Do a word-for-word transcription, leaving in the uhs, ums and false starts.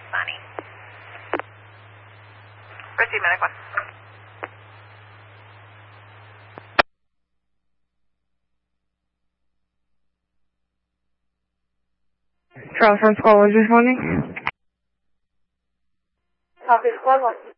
Sunny. Receive medic one. Charles from Squad was responding. Copy, squad one.